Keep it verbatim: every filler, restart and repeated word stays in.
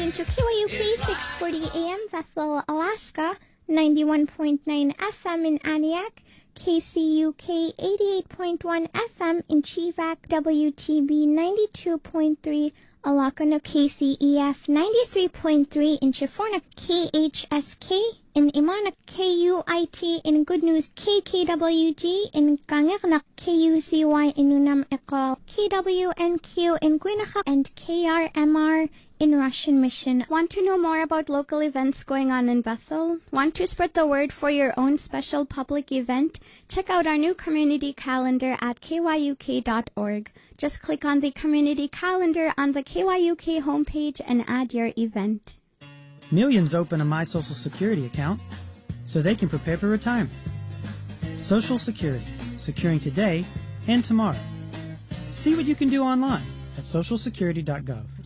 listening to K Y U K six forty A M Bethel, Alaska, ninety-one point nine F M in Aniak, K C U K eighty-eight point one F M in Chivak, W T B ninety-two point three Alakano, K C E F ninety-three point three in Chiforna, K H S K in Imana, K U I T in Good News, K K W G in Kangaknak, K U C Y in Unam Ekal, K W N Q in Guinaka, and K R M R in Russian Mission. Want to know more about local events going on in Bethel? Want to spread the word for your own special public event? Check out our new community calendar at K Y U K dot org. Just click on the community calendar on the K Y U K homepage and add your event. Millions open a My Social Security account so they can prepare for retirement. Social Security, securing today and tomorrow. See what you can do online at social security dot gov.